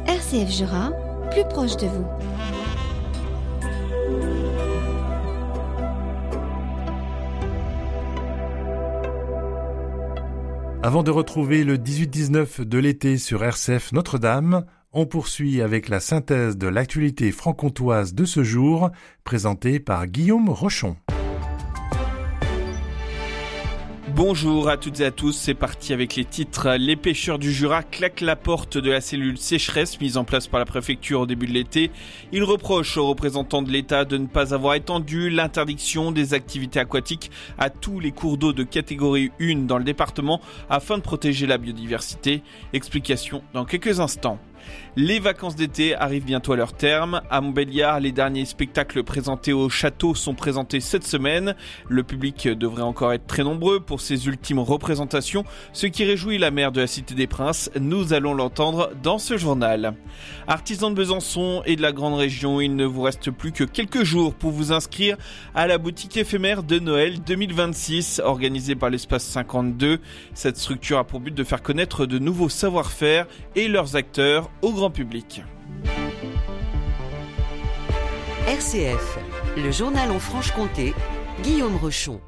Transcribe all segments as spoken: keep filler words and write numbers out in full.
R C F Jura, plus proche de vous. Avant de retrouver le dix-huit dix-neuf de l'été sur R C F Notre-Dame, on poursuit avec la synthèse de l'actualité franc-comtoise de ce jour, présentée par Guillaume Rochon. Bonjour à toutes et à tous, c'est parti avec les titres. Les pêcheurs du Jura claquent la porte de la cellule sécheresse mise en place par la préfecture au début de l'été. Ils reprochent aux représentants de l'État de ne pas avoir étendu l'interdiction des activités aquatiques à tous les cours d'eau de catégorie un dans le département afin de protéger la biodiversité. Explication dans quelques instants. Les vacances d'été arrivent bientôt à leur terme. À Montbéliard, les derniers spectacles présentés au château sont présentés cette semaine. Le public devrait encore être très nombreux pour ces ultimes représentations, ce qui réjouit la maire de la Cité des Princes. Nous allons l'entendre dans ce journal. Artisans de Besançon et de la grande région, il ne vous reste plus que quelques jours pour vous inscrire à la boutique éphémère de Noël deux mille vingt-six, organisée par l'Espace cinquante-deux. Cette structure a pour but de faire connaître de nouveaux savoir-faire et leurs acteurs au grand public. R C F, le journal en Franche-Comté, Guillaume Rochon.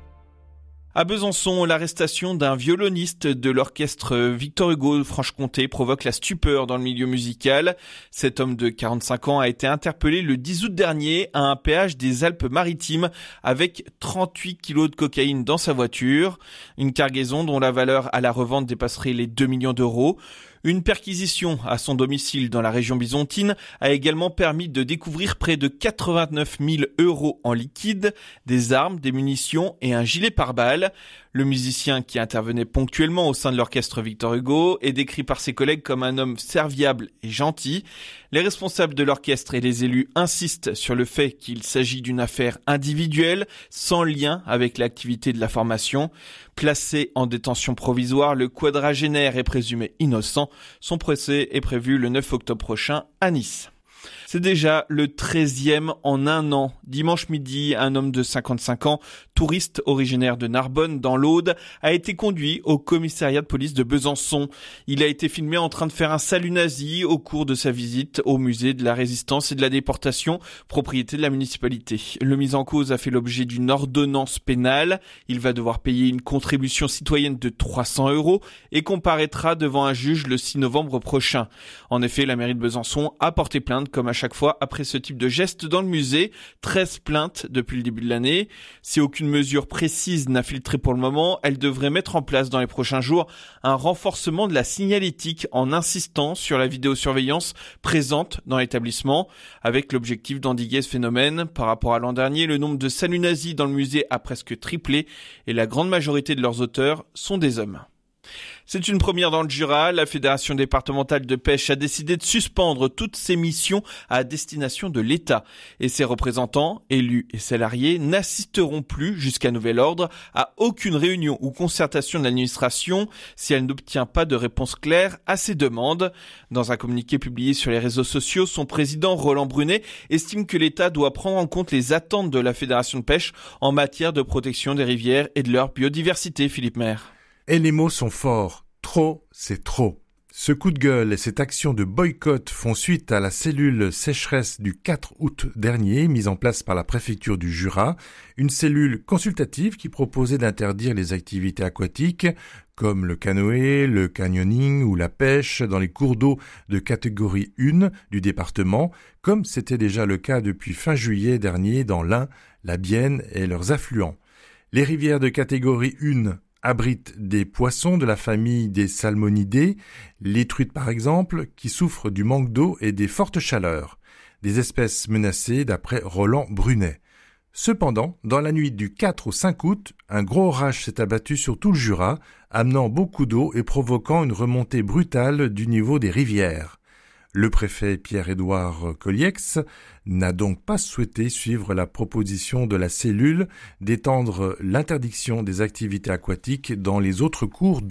À Besançon, l'arrestation d'un violoniste de l'orchestre Victor Hugo de Franche-Comté provoque la stupeur dans le milieu musical. Cet homme de quarante-cinq ans a été interpellé le dix août dernier à un péage des Alpes-Maritimes avec trente-huit kilos de cocaïne dans sa voiture. Une cargaison dont la valeur à la revente dépasserait les deux millions d'euros. Une perquisition à son domicile dans la région bisontine a également permis de découvrir près de quatre-vingt-neuf mille euros en liquide, des armes, des munitions et un gilet pare-balles. Le musicien qui intervenait ponctuellement au sein de l'orchestre Victor Hugo est décrit par ses collègues comme un homme serviable et gentil. Les responsables de l'orchestre et les élus insistent sur le fait qu'il s'agit d'une affaire individuelle, sans lien avec l'activité de la formation. Placé en détention provisoire, le quadragénaire est présumé innocent. Son procès est prévu le neuf octobre prochain à Nice. C'est déjà le treizième en un an. Dimanche midi, un homme de cinquante-cinq ans, touriste originaire de Narbonne dans l'Aude, a été conduit au commissariat de police de Besançon. Il a été filmé en train de faire un salut nazi au cours de sa visite au musée de la Résistance et de la Déportation, propriété de la municipalité. Le mis en cause a fait l'objet d'une ordonnance pénale. Il va devoir payer une contribution citoyenne de trois cents euros et comparaîtra devant un juge le six novembre prochain. En effet, la mairie de Besançon a porté plainte comme à chaque fois après ce type de geste dans le musée. treize plaintes depuis le début de l'année. Si aucune mesure précise n'a filtré pour le moment, elle devrait mettre en place dans les prochains jours un renforcement de la signalétique en insistant sur la vidéosurveillance présente dans l'établissement, avec l'objectif d'endiguer ce phénomène. Par rapport à l'an dernier, le nombre de saluts nazis dans le musée a presque triplé et la grande majorité de leurs auteurs sont des hommes. C'est une première dans le Jura. La Fédération départementale de pêche a décidé de suspendre toutes ses missions à destination de l'État. Et ses représentants, élus et salariés, n'assisteront plus, jusqu'à nouvel ordre, à aucune réunion ou concertation de l'administration si elle n'obtient pas de réponse claire à ses demandes. Dans un communiqué publié sur les réseaux sociaux, son président Roland Brunet estime que l'État doit prendre en compte les attentes de la Fédération de pêche en matière de protection des rivières et de leur biodiversité. Philippe Maire. Et les mots sont forts. Trop, c'est trop. Ce coup de gueule et cette action de boycott font suite à la cellule sécheresse du quatre août dernier, mise en place par la préfecture du Jura, une cellule consultative qui proposait d'interdire les activités aquatiques, comme le canoë, le canyoning ou la pêche dans les cours d'eau de catégorie un du département, comme c'était déjà le cas depuis fin juillet dernier dans l'Ain, la Bienne et leurs affluents. Les rivières de catégorie un abritent des poissons de la famille des salmonidés, les truites par exemple, qui souffrent du manque d'eau et des fortes chaleurs, des espèces menacées d'après Roland Brunet. Cependant, dans la nuit du quatre au cinq août, un gros orage s'est abattu sur tout le Jura, amenant beaucoup d'eau et provoquant une remontée brutale du niveau des rivières. Le préfet Pierre-Édouard Colliex n'a donc pas souhaité suivre la proposition de la cellule d'étendre l'interdiction des activités aquatiques dans les autres cours d'eau.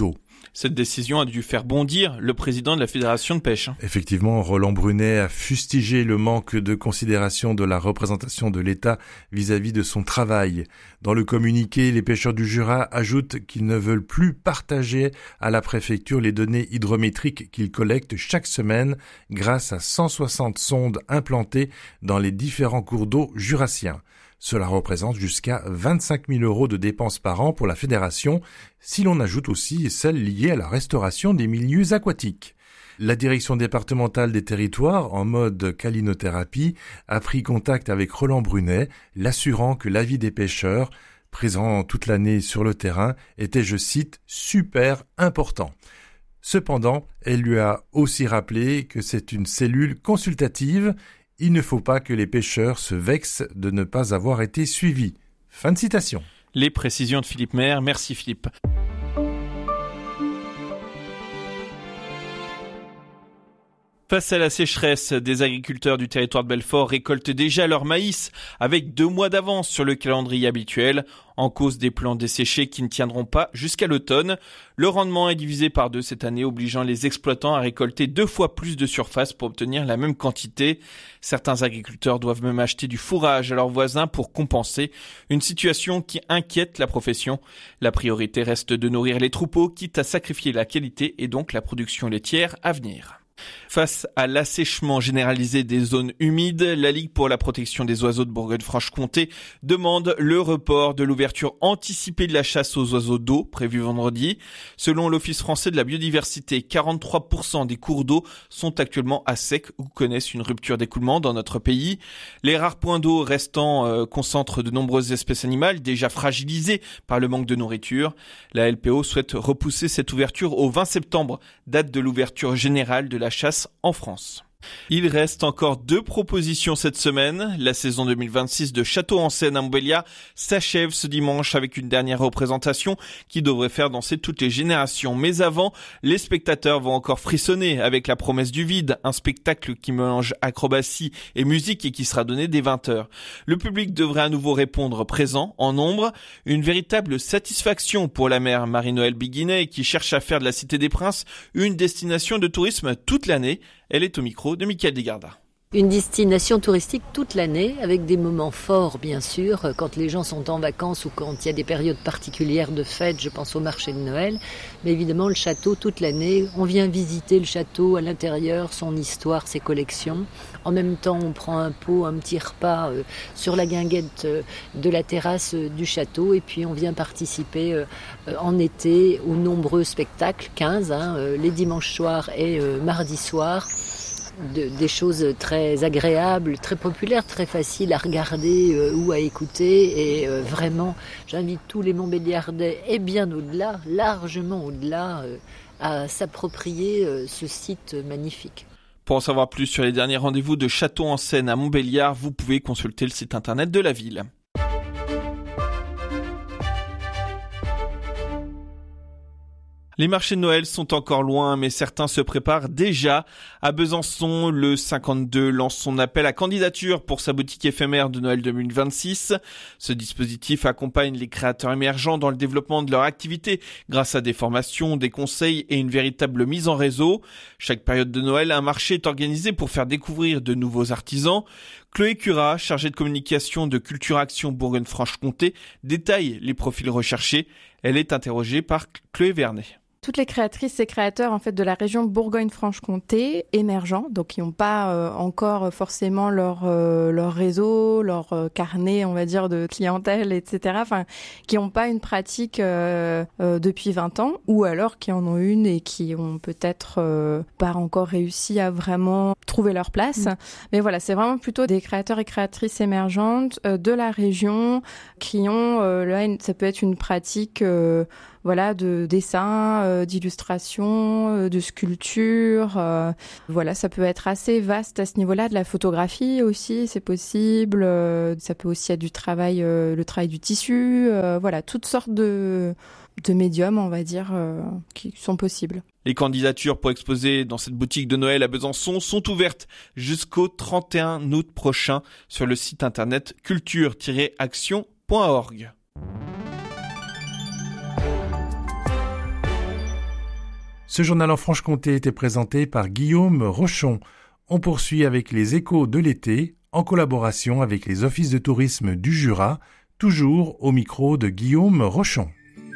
Cette décision a dû faire bondir le président de la Fédération de pêche. Effectivement, Roland Brunet a fustigé le manque de considération de la représentation de l'État vis-à-vis de son travail. Dans le communiqué, les pêcheurs du Jura ajoutent qu'ils ne veulent plus partager à la préfecture les données hydrométriques qu'ils collectent chaque semaine grâce à cent soixante sondes implantées dans les différents cours d'eau jurassiens. Cela représente jusqu'à vingt-cinq mille euros de dépenses par an pour la fédération, si l'on ajoute aussi celles liées à la restauration des milieux aquatiques. La direction départementale des territoires, en mode calinothérapie, a pris contact avec Roland Brunet, l'assurant que l'avis des pêcheurs, présents toute l'année sur le terrain, était, je cite, super important. Cependant, elle lui a aussi rappelé que c'est une cellule consultative. Il ne faut pas que les pêcheurs se vexent de ne pas avoir été suivis. Fin de citation. Les précisions de Philippe Maire. Merci Philippe. Face à la sécheresse, des agriculteurs du territoire de Belfort récoltent déjà leur maïs avec deux mois d'avance sur le calendrier habituel, en cause des plants desséchés qui ne tiendront pas jusqu'à l'automne. Le rendement est divisé par deux cette année, obligeant les exploitants à récolter deux fois plus de surface pour obtenir la même quantité. Certains agriculteurs doivent même acheter du fourrage à leurs voisins pour compenser, une situation qui inquiète la profession. La priorité reste de nourrir les troupeaux, quitte à sacrifier la qualité et donc la production laitière à venir. Face à l'assèchement généralisé des zones humides, la Ligue pour la protection des oiseaux de Bourgogne-Franche-Comté demande le report de l'ouverture anticipée de la chasse aux oiseaux d'eau prévue vendredi. Selon l'Office français de la biodiversité, quarante-trois pour cent des cours d'eau sont actuellement à sec ou connaissent une rupture d'écoulement dans notre pays. Les rares points d'eau restants euh, concentrent de nombreuses espèces animales déjà fragilisées par le manque de nourriture. La L P O souhaite repousser cette ouverture au vingt septembre, date de l'ouverture générale de la chasse en France. Il reste encore deux propositions cette semaine. La saison deux mille vingt-six de Château en Seine à Montbéliard s'achève ce dimanche avec une dernière représentation qui devrait faire danser toutes les générations. Mais avant, les spectateurs vont encore frissonner avec La Promesse du Vide, un spectacle qui mélange acrobatie et musique et qui sera donné dès vingt heures. Le public devrait à nouveau répondre présent, en nombre. Une véritable satisfaction pour la mère Marie-Noëlle Biguinet qui cherche à faire de la Cité des Princes une destination de tourisme toute l'année. Elle est au micro de Mickaël Desgardas. Une destination touristique toute l'année, avec des moments forts bien sûr, quand les gens sont en vacances ou quand il y a des périodes particulières de fêtes, je pense au marché de Noël, mais évidemment le château toute l'année, on vient visiter le château à l'intérieur, son histoire, ses collections. En même temps, on prend un pot, un petit repas euh, sur la guinguette euh, de la terrasse euh, du château et puis on vient participer euh, euh, en été aux nombreux spectacles, quinze, hein, euh, les dimanches soirs et euh, mardi soir. De, des choses très agréables, très populaires, très faciles à regarder euh, ou à écouter et euh, vraiment j'invite tous les Montbéliardais et bien au-delà, largement au-delà euh, à s'approprier euh, ce site magnifique. Pour en savoir plus sur les derniers rendez-vous de Château en Seine à Montbéliard, vous pouvez consulter le site internet de la ville. Les marchés de Noël sont encore loin, mais certains se préparent déjà. À Besançon, le cinquante-deux lance son appel à candidature pour sa boutique éphémère de Noël deux mille vingt-six. Ce dispositif accompagne les créateurs émergents dans le développement de leur activité grâce à des formations, des conseils et une véritable mise en réseau. Chaque période de Noël, un marché est organisé pour faire découvrir de nouveaux artisans. Chloé Curat, chargée de communication de Culture Action Bourgogne-Franche-Comté, détaille les profils recherchés. Elle est interrogée par Chloé Vernet. Toutes les créatrices et créateurs en fait de la région Bourgogne-Franche-Comté émergents, donc qui n'ont pas euh, encore forcément leur euh, leur réseau, leur euh, carnet, on va dire, de clientèle, et cetera. Enfin, qui n'ont pas une pratique euh, euh, depuis vingt ans, ou alors qui en ont une et qui ont peut-être euh, pas encore réussi à vraiment trouver leur place. Mmh. Mais voilà, c'est vraiment plutôt des créateurs et créatrices émergentes euh, de la région qui ont euh, là, une, ça peut être une pratique euh, voilà, de dessin, euh, d'illustration, euh, de sculpture. Euh, voilà, ça peut être assez vaste à ce niveau-là. De la photographie aussi, c'est possible. Euh, ça peut aussi être du travail, euh, le travail du tissu. Euh, voilà, toutes sortes de, de médiums, on va dire, euh, qui sont possibles. Les candidatures pour exposer dans cette boutique de Noël à Besançon sont ouvertes jusqu'au trente et un août prochain sur le site internet culture tiret action point org. Ce journal en Franche-Comté était présenté par Guillaume Rochon. On poursuit avec les échos de l'été, en collaboration avec les offices de tourisme du Jura, toujours au micro de Guillaume Rochon.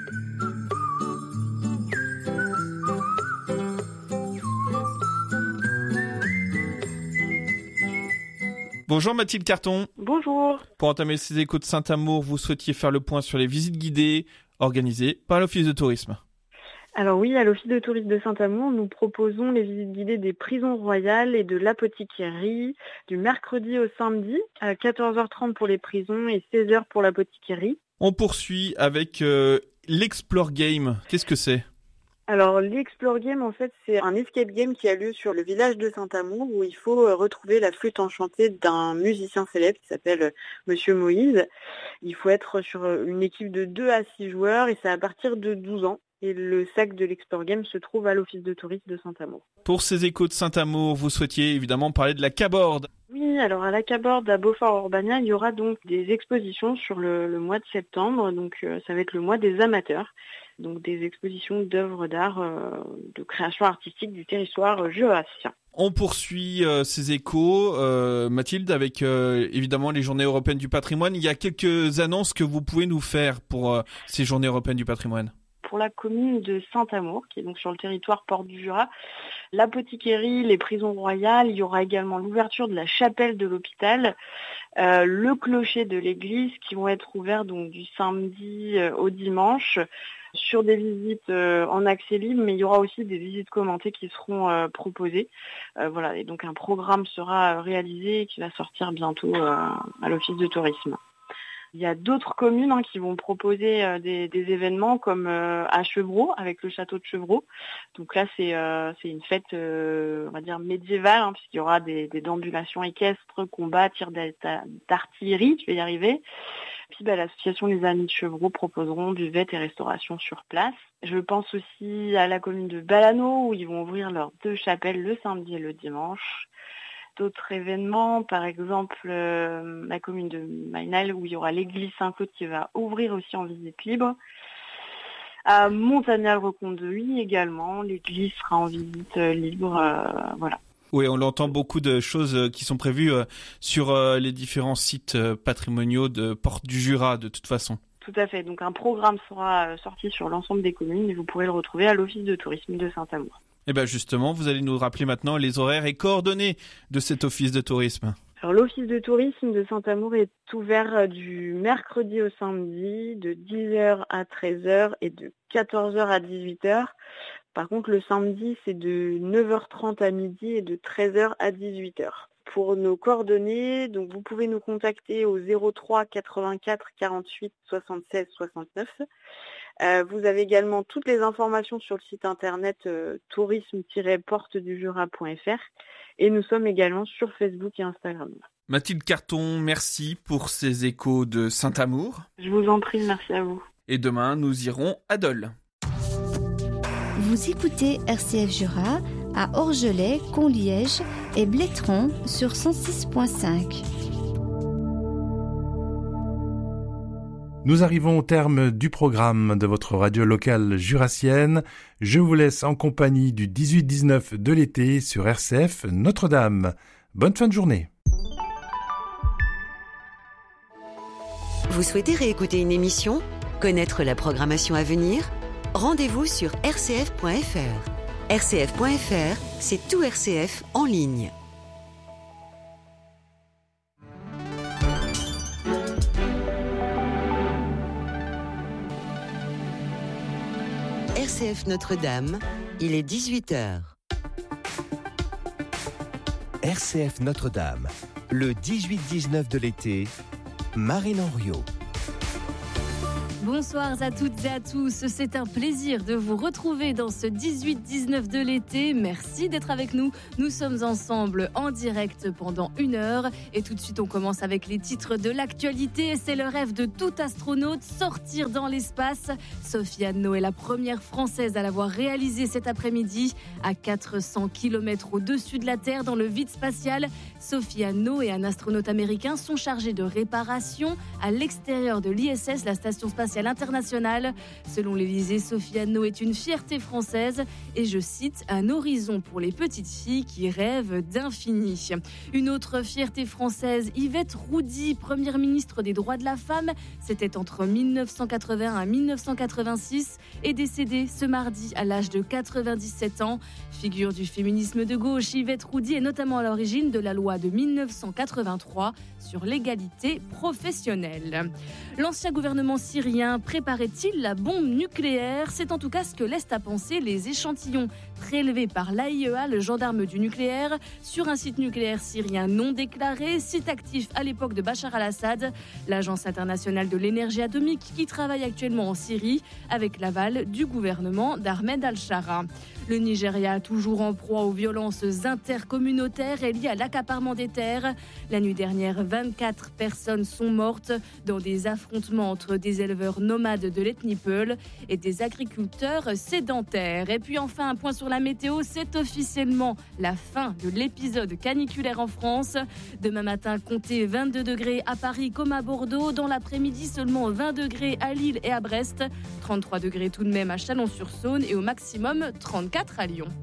Bonjour Mathilde Carton. Bonjour. Pour entamer ces échos de Saint-Amour, vous souhaitiez faire le point sur les visites guidées organisées par l'Office de tourisme. Alors oui, à l'Office de tourisme de Saint-Amour, nous proposons les visites guidées des prisons royales et de l'apothicairie du mercredi au samedi à quatorze heures trente pour les prisons et seize heures pour l'apothicairie. On poursuit avec euh, l'Explore Game. Qu'est-ce que c'est ? Alors l'Explore Game, en fait, c'est un escape game qui a lieu sur le village de Saint-Amour où il faut retrouver la flûte enchantée d'un musicien célèbre qui s'appelle Monsieur Moïse. Il faut être sur une équipe de deux à six joueurs et c'est à partir de douze ans. Et le sac de l'Explore Game se trouve à l'Office de tourisme de Saint-Amour. Pour ces échos de Saint-Amour, vous souhaitiez évidemment parler de la Caborde. Oui, alors à la Caborde, à Beaufort-Urbania, il y aura donc des expositions sur le, le mois de septembre. Donc euh, ça va être le mois des amateurs. Donc des expositions d'œuvres d'art, euh, de création artistique du territoire jurassien. On poursuit euh, ces échos, euh, Mathilde, avec euh, évidemment les Journées européennes du patrimoine. Il y a quelques annonces que vous pouvez nous faire pour euh, ces Journées européennes du patrimoine. Pour la commune de Saint-Amour, qui est donc sur le territoire Porte du Jura, l'apothicairie, les prisons royales, il y aura également l'ouverture de la chapelle de l'hôpital, euh, le clocher de l'église qui vont être ouverts donc du samedi euh, au dimanche sur des visites euh, en accès libre, mais il y aura aussi des visites commentées qui seront euh, proposées. Euh, voilà, et donc un programme sera réalisé et qui va sortir bientôt euh, à l'Office de tourisme. Il y a d'autres communes hein, qui vont proposer euh, des, des événements comme euh, à Chevreau, avec le château de Chevreau. Donc là, c'est, euh, c'est une fête, euh, on va dire, médiévale, hein, puisqu'il y aura des, des déambulations équestres, combats, tirs d'artillerie, je vais y arriver. Puis bah, l'association Les Amis de Chevreau proposeront buvette et restauration sur place. Je pense aussi à la commune de Balano, où ils vont ouvrir leurs deux chapelles le samedi et le dimanche. D'autres événements, par exemple euh, la commune de Mainal où il y aura l'église Saint-Claude qui va ouvrir aussi en visite libre. À Montagnal-Recondeuil également, l'église sera en visite euh, libre, euh, voilà. Oui, on l'entend, beaucoup de choses qui sont prévues euh, sur euh, les différents sites euh, patrimoniaux de Porte du Jura de toute façon. Tout à fait, donc un programme sera euh, sorti sur l'ensemble des communes et vous pourrez le retrouver à l'Office de tourisme de Saint-Amour. Et bien justement, vous allez nous rappeler maintenant les horaires et coordonnées de cet office de tourisme. Alors l'Office de tourisme de Saint-Amour est ouvert du mercredi au samedi de dix heures à treize heures et de quatorze heures à dix-huit heures. Par contre, le samedi, c'est de neuf heures trente à midi et de treize heures à dix-huit heures. Pour nos coordonnées, donc vous pouvez nous contacter au zéro trois quatre-vingt-quatre quarante-huit soixante-seize soixante-neuf. Euh, vous avez également toutes les informations sur le site internet euh, tourisme tiret porte du jura point f r et nous sommes également sur Facebook et Instagram. Mathilde Carton, merci pour ces échos de Saint-Amour. Je vous en prie, merci à vous. Et demain, nous irons à Dole. Vous écoutez R C F Jura à Orgelet, Conliège et Blétron sur cent six point cinq. Nous arrivons au terme du programme de votre radio locale jurassienne. Je vous laisse en compagnie du dix-huit dix-neuf de l'été sur R C F Notre-Dame. Bonne fin de journée. Vous souhaitez réécouter une émission ? Connaître la programmation à venir ? Rendez-vous sur r c f point f r. r c f point f r, c'est tout R C F en ligne. R C F Notre-Dame, il est dix-huit heures. R C F Notre-Dame, le dix-huit dix-neuf de l'été, Marine Henriot. Bonsoir à toutes et à tous, c'est un plaisir de vous retrouver dans ce dix-huit dix-neuf de l'été. Merci d'être avec nous. Nous sommes ensemble en direct pendant une heure. Et tout de suite, on commence avec les titres de l'actualité. C'est le rêve de tout astronaute, sortir dans l'espace. Sophie Anneau est la première Française à l'avoir réalisé cet après-midi. À quatre cents kilomètres au-dessus de la Terre, dans le vide spatial, Sophie Anneau et un astronaute américain sont chargés de réparation à l'extérieur de l'I S S, la station spatiale spatiale internationale. Selon l'Élysée, Sophie Anneau est une fierté française et, je cite, un horizon pour les petites filles qui rêvent d'infini. Une autre fierté française, Yvette Roudy, première ministre des droits de la femme. C'était entre dix-neuf cent quatre-vingt-un et dix-neuf cent quatre-vingt-six, est décédée ce mardi à l'âge de quatre-vingt-dix-sept ans. Figure du féminisme de gauche, Yvette Roudy est notamment à l'origine de la loi de dix-neuf cent quatre-vingt-trois sur l'égalité professionnelle. L'ancien gouvernement syrien préparait-il la bombe nucléaire ? C'est en tout cas ce que laissent à penser les échantillons prélevés par l'A I E A, le gendarme du nucléaire, sur un site nucléaire syrien non déclaré, site actif à l'époque de Bachar al-Assad, l'Agence internationale de l'énergie atomique qui travaille actuellement en Syrie avec l'aval du gouvernement d'Ahmed al-Shara. Le Nigeria, toujours en proie aux violences intercommunautaires et liées à l'accaparement des terres. La nuit dernière, vingt-quatre personnes sont mortes dans des affrontements entre des éleveurs nomades de l'ethnie Peul et des agriculteurs sédentaires. Et puis enfin, un point sur la météo, c'est officiellement la fin de l'épisode caniculaire en France. Demain matin, comptez vingt-deux degrés à Paris comme à Bordeaux. Dans l'après-midi, seulement vingt degrés à Lille et à Brest. trente-trois degrés tout de même à Chalon-sur-Saône et au maximum trente-quatre à Lyon.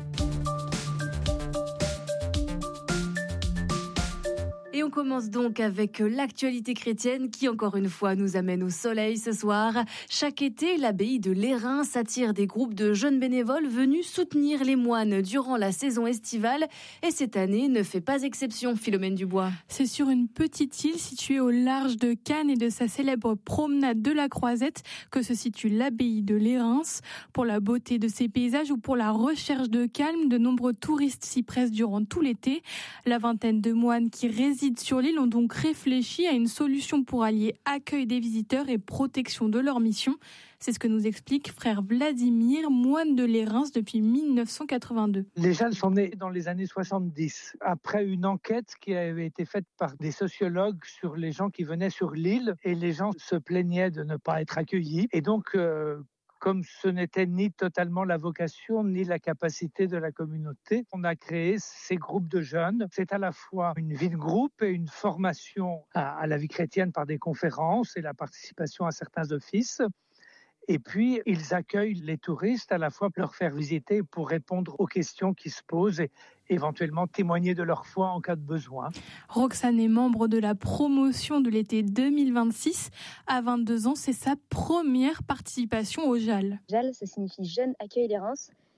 Et on commence donc avec l'actualité chrétienne qui, encore une fois, nous amène au soleil ce soir. Chaque été, l'abbaye de Lérins attire des groupes de jeunes bénévoles venus soutenir les moines durant la saison estivale. Et cette année ne fait pas exception, Philomène Dubois. C'est sur une petite île située au large de Cannes et de sa célèbre promenade de la Croisette que se situe l'abbaye de Lérins. Pour la beauté de ses paysages ou pour la recherche de calme, de nombreux touristes s'y pressent durant tout l'été. La vingtaine de moines qui résident sur l'île ont donc réfléchi à une solution pour allier accueil des visiteurs et protection de leur mission. C'est ce que nous explique frère Vladimir, moine de Lérins depuis dix-neuf cent quatre-vingt-deux. Les jeunes sont nés dans les années soixante-dix, après une enquête qui avait été faite par des sociologues sur les gens qui venaient sur l'île, et les gens se plaignaient de ne pas être accueillis. Et donc, euh, comme ce n'était ni totalement la vocation, ni la capacité de la communauté, on a créé ces groupes de jeunes. C'est à la fois une vie de groupe et une formation à, à la vie chrétienne par des conférences et la participation à certains offices. Et puis, ils accueillent les touristes, à la fois pour leur faire visiter, pour répondre aux questions qui se posent et éventuellement témoigner de leur foi en cas de besoin. Roxane est membre de la promotion de l'été deux mille vingt-six. À vingt-deux ans, c'est sa première participation au J A L. J A L, ça signifie Jeunes Accueil Lérins.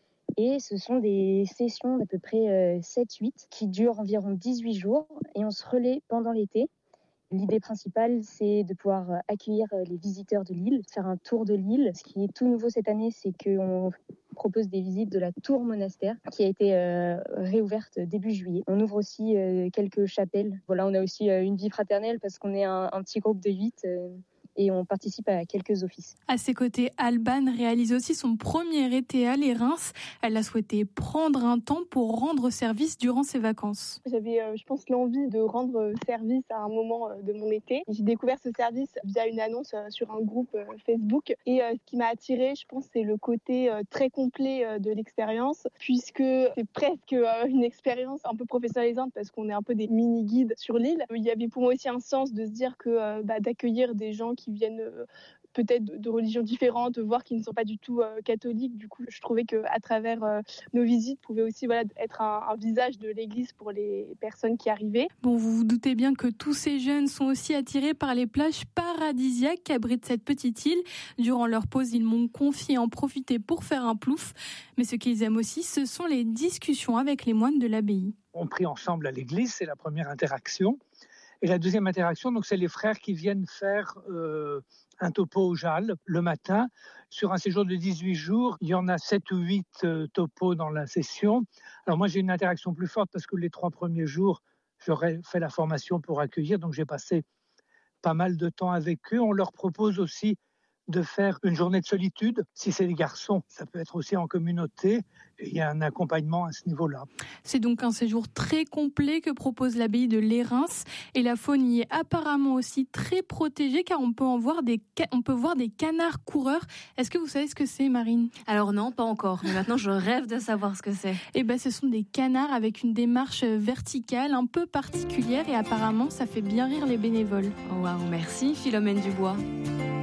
Et ce sont des sessions d'à peu près sept huit qui durent environ dix-huit jours et on se relaie pendant l'été. L'idée principale, c'est de pouvoir accueillir les visiteurs de l'île, faire un tour de l'île. Ce qui est tout nouveau cette année, c'est qu'on propose des visites de la tour monastère qui a été euh, réouverte début juillet. On ouvre aussi euh, quelques chapelles. Voilà, on a aussi euh, une vie fraternelle parce qu'on est un, un petit groupe de huit. Euh, Et on participe à quelques offices. À ses côtés, Alban réalise aussi son premier été à Lérins. Elle a souhaité prendre un temps pour rendre service durant ses vacances. J'avais, euh, je pense, l'envie de rendre service à un moment euh, de mon été. J'ai découvert ce service via une annonce euh, sur un groupe euh, Facebook. Et euh, ce qui m'a attirée, je pense, c'est le côté euh, très complet euh, de l'expérience, puisque c'est presque euh, une expérience un peu professionnalisante parce qu'on est un peu des mini-guides sur l'île. Il y avait pour moi aussi un sens de se dire que euh, bah, d'accueillir des gens qui viennent euh, peut-être de, de religions différentes, voire qui ne sont pas du tout euh, catholiques. Du coup, je trouvais qu'à travers euh, nos visites, pouvait aussi voilà, être un, un visage de l'Église pour les personnes qui arrivaient. Bon, vous vous doutez bien que tous ces jeunes sont aussi attirés par les plages paradisiaques qu'abrite cette petite île. Durant leur pause, ils m'ont confié en profiter pour faire un plouf. Mais ce qu'ils aiment aussi, ce sont les discussions avec les moines de l'abbaye. On prie ensemble à l'église, c'est la première interaction. Et la deuxième interaction, donc, c'est les frères qui viennent faire euh, un topo au J A L le matin. Sur un séjour de dix-huit jours, il y en a sept ou huit euh, topos dans la session. Alors moi, j'ai une interaction plus forte parce que les trois premiers jours, j'aurais fait la formation pour accueillir. Donc j'ai passé pas mal de temps avec eux. On leur propose aussi de faire une journée de solitude. Si c'est des garçons, ça peut être aussi en communauté. Il y a un accompagnement à ce niveau-là. C'est donc un séjour très complet que propose l'abbaye de Lérins. Et la faune y est apparemment aussi très protégée car on peut en voir des, on peut voir des canards coureurs. Est-ce que vous savez ce que c'est, Marine ? Alors non, pas encore. Mais maintenant, je rêve de savoir ce que c'est. Eh ben, ce sont des canards avec une démarche verticale un peu particulière et apparemment, ça fait bien rire les bénévoles. Oh, waouh, merci Philomène Dubois.